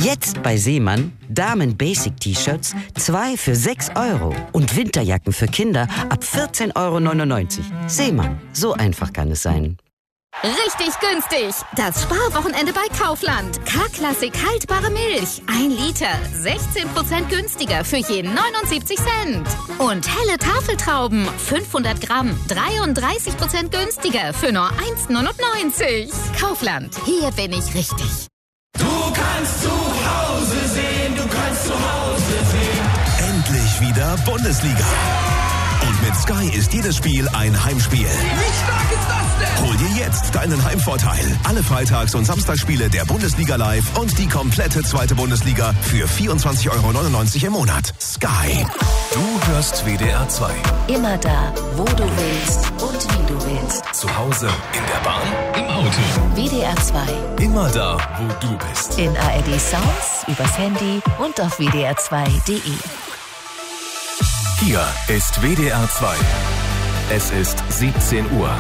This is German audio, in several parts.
Jetzt bei Seemann Damen-Basic-T-Shirts 2 für 6 € und Winterjacken für Kinder ab 14,99 €. Seemann, so einfach kann es sein. Richtig günstig! Das Sparwochenende bei Kaufland. K-Klassik haltbare Milch. 1 Liter. 16% günstiger für je 79 Cent. Und helle Tafeltrauben. 500 Gramm. 33% günstiger für nur 1,99 €. Kaufland. Hier bin ich richtig. Du kannst zu Hause sehen. Du kannst zu Hause sehen. Endlich wieder Bundesliga. Und mit Sky ist jedes Spiel ein Heimspiel. Wie stark ist das denn? Hol dir jetzt deinen Heimvorteil. Alle Freitags- und Samstagsspiele der Bundesliga live und die komplette zweite Bundesliga für 24,99 € im Monat. Sky. Du hörst WDR 2. Immer da, wo du willst und wie du willst. Zu Hause, in der Bahn, im Auto. WDR 2. Immer da, wo du bist. In ARD Sounds, übers Handy und auf wdr2.de. Hier ist WDR 2. Es ist 17 Uhr.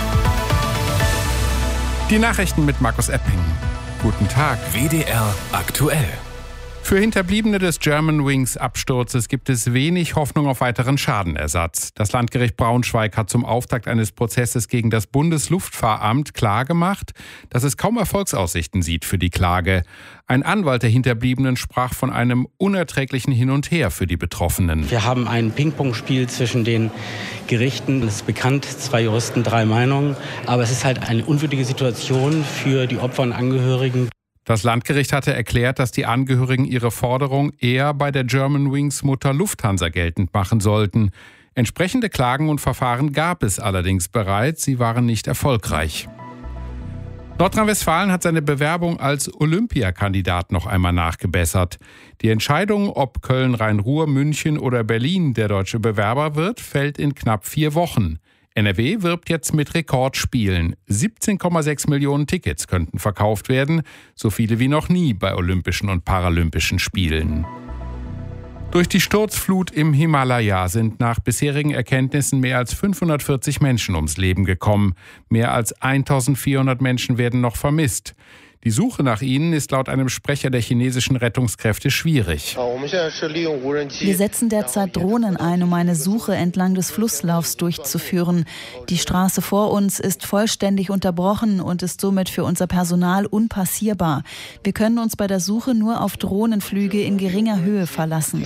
Die Nachrichten mit Markus Epping. Guten Tag. WDR aktuell. Für Hinterbliebene des Germanwings-Absturzes gibt es wenig Hoffnung auf weiteren Schadenersatz. Das Landgericht Braunschweig hat zum Auftakt eines Prozesses gegen das Bundesluftfahramt klargemacht, dass es kaum Erfolgsaussichten sieht für die Klage. Ein Anwalt der Hinterbliebenen sprach von einem unerträglichen Hin und Her für die Betroffenen. Wir haben ein Ping-Pong-Spiel zwischen den Gerichten. Es ist bekannt, 2 Juristen, 3 Meinungen. Aber es ist halt eine unwürdige Situation für die Opfer und Angehörigen. Das Landgericht hatte erklärt, dass die Angehörigen ihre Forderung eher bei der Germanwings Mutter Lufthansa geltend machen sollten. Entsprechende Klagen und Verfahren gab es allerdings bereits, sie waren nicht erfolgreich. Nordrhein-Westfalen hat seine Bewerbung als Olympiakandidat noch einmal nachgebessert. Die Entscheidung, ob Köln, Rhein-Ruhr, München oder Berlin der deutsche Bewerber wird, fällt in knapp 4 Wochen. NRW wirbt jetzt mit Rekordspielen. 17,6 Millionen Tickets könnten verkauft werden, so viele wie noch nie bei Olympischen und Paralympischen Spielen. Durch die Sturzflut im Himalaya sind nach bisherigen Erkenntnissen mehr als 540 Menschen ums Leben gekommen. Mehr als 1400 Menschen werden noch vermisst. Die Suche nach ihnen ist laut einem Sprecher der chinesischen Rettungskräfte schwierig. Wir setzen derzeit Drohnen ein, um eine Suche entlang des Flusslaufs durchzuführen. Die Straße vor uns ist vollständig unterbrochen und ist somit für unser Personal unpassierbar. Wir können uns bei der Suche nur auf Drohnenflüge in geringer Höhe verlassen.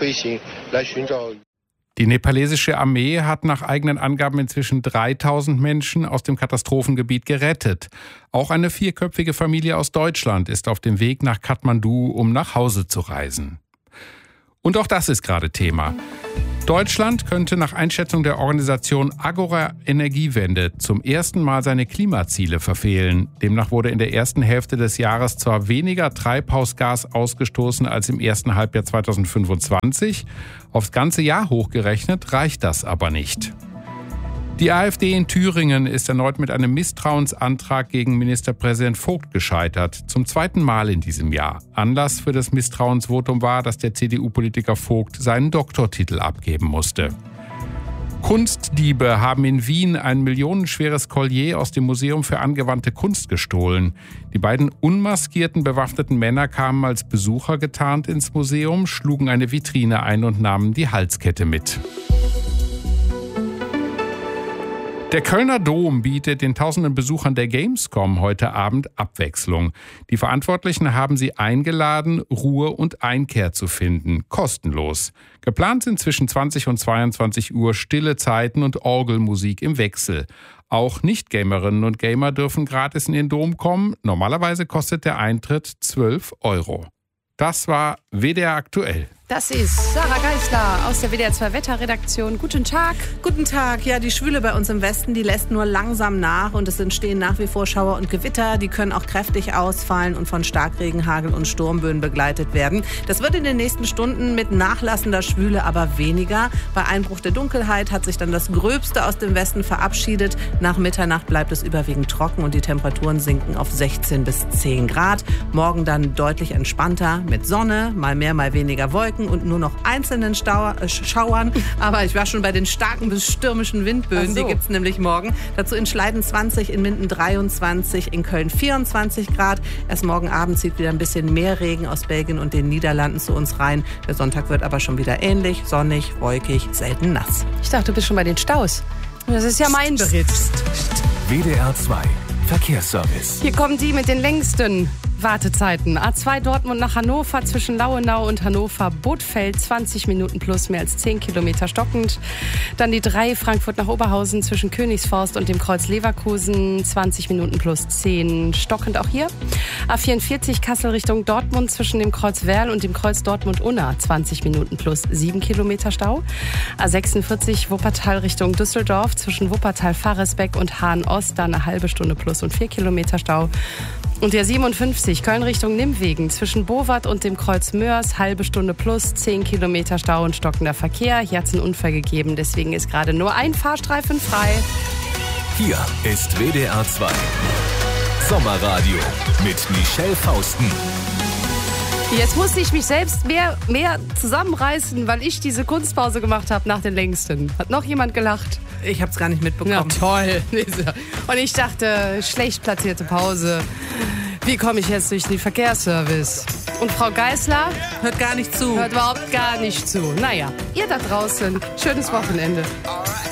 Die nepalesische Armee hat nach eigenen Angaben inzwischen 3000 Menschen aus dem Katastrophengebiet gerettet. Auch eine 4-köpfige Familie aus Deutschland ist auf dem Weg nach Kathmandu, um nach Hause zu reisen. Und auch das ist gerade Thema. Deutschland könnte nach Einschätzung der Organisation Agora Energiewende zum ersten Mal seine Klimaziele verfehlen. Demnach wurde in der ersten Hälfte des Jahres zwar weniger Treibhausgas ausgestoßen als im ersten Halbjahr 2025. Aufs ganze Jahr hochgerechnet reicht das aber nicht. Die AfD in Thüringen ist erneut mit einem Misstrauensantrag gegen Ministerpräsident Vogt gescheitert. Zum 2. Mal in diesem Jahr. Anlass für das Misstrauensvotum war, dass der CDU-Politiker Vogt seinen Doktortitel abgeben musste. Kunstdiebe haben in Wien ein millionenschweres Collier aus dem Museum für angewandte Kunst gestohlen. Die beiden unmaskierten bewaffneten Männer kamen als Besucher getarnt ins Museum, schlugen eine Vitrine ein und nahmen die Halskette mit. Der Kölner Dom bietet den tausenden Besuchern der Gamescom heute Abend Abwechslung. Die Verantwortlichen haben sie eingeladen, Ruhe und Einkehr zu finden, kostenlos. Geplant sind zwischen 20 und 22 Uhr stille Zeiten und Orgelmusik im Wechsel. Auch Nicht-Gamerinnen und Gamer dürfen gratis in den Dom kommen. Normalerweise kostet der Eintritt 12 €. Das war WDR aktuell. Das ist Sarah Geisler aus der WDR 2 Wetterredaktion. Guten Tag. Guten Tag. Ja, die Schwüle bei uns im Westen, die lässt nur langsam nach und es entstehen nach wie vor Schauer und Gewitter. Die können auch kräftig ausfallen und von Starkregen, Hagel und Sturmböen begleitet werden. Das wird in den nächsten Stunden mit nachlassender Schwüle aber weniger. Bei Einbruch der Dunkelheit hat sich dann das Gröbste aus dem Westen verabschiedet. Nach Mitternacht bleibt es überwiegend trocken und die Temperaturen sinken auf 16 bis 10 Grad. Morgen dann deutlich entspannter mit Sonne, mal mehr, mal weniger Wolken. Wolken und nur noch einzelnen Schauern. Aber ich war schon bei den starken bis stürmischen Windböen. Die gibt es nämlich morgen. Dazu in Schleiden 20, in Minden 23, in Köln 24 Grad. Erst morgen Abend zieht wieder ein bisschen mehr Regen aus Belgien und den Niederlanden zu uns rein. Der Sonntag wird aber schon wieder ähnlich, sonnig, wolkig, selten nass. Ich dachte, du bist schon bei den Staus. Das ist ja mein Bericht. WDR 2 Verkehrsservice. Hier kommen die mit den längsten Wartezeiten. A2 Dortmund nach Hannover zwischen Lauenau und Hannover-Bothfeld 20 Minuten plus, mehr als 10 Kilometer stockend. Dann die 3 Frankfurt nach Oberhausen zwischen Königsforst und dem Kreuz Leverkusen 20 Minuten plus 10 stockend auch hier. A44 Kassel Richtung Dortmund zwischen dem Kreuz Werl und dem Kreuz Dortmund-Unna 20 Minuten plus 7 Kilometer Stau. A46 Wuppertal Richtung Düsseldorf zwischen Wuppertal-Faresbeck und Hahn-Ost dann eine halbe Stunde plus und 4 Kilometer Stau. Und der 57 Köln Richtung Nimwegen zwischen Bowart und dem Kreuz Mörs, halbe Stunde plus, 10 Kilometer Stau und stockender Verkehr. Hier hat es einen Unfall gegeben, deswegen ist gerade nur ein Fahrstreifen frei. Hier ist WDR 2 Sommerradio mit Michelle Fausten. Jetzt musste ich mich selbst mehr zusammenreißen, weil ich diese Kunstpause gemacht habe nach den längsten. Hat noch jemand gelacht? Ich habe es gar nicht mitbekommen. Ja, toll. Und ich dachte, schlecht platzierte Pause. Wie komme ich jetzt durch den Verkehrsservice? Und Frau Geisler? Hört gar nicht zu. Hört überhaupt gar nicht zu. Naja, ihr da draußen, schönes Wochenende.